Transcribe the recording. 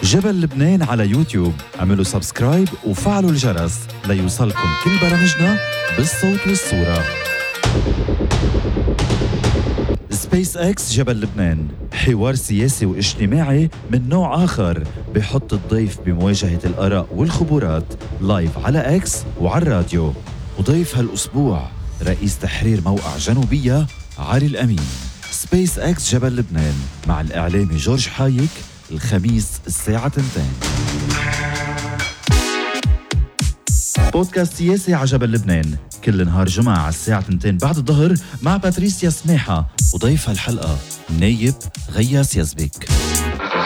جبل لبنان على يوتيوب. اعملوا سبسكرايب وفعلوا الجرس ليوصلكم كل برامجنا بالصوت والصورة. سبيس اكس جبل لبنان، حوار سياسي واجتماعي من نوع آخر، بحط الضيف بمواجهة الآراء والخبرات لايف على اكس وعلى الراديو. وضيف هالأسبوع رئيس تحرير موقع جنوبية علي الأمين. سبيس اكس جبل لبنان مع الإعلامي جورج حايك، الخميس الساعة 2. بودكاست سياسي على جبل لبنان كل نهار جمعة على الساعة 2 بعد الظهر مع باتريسيا سماحة، وضيف هالحلقة نايب غياس يزبك.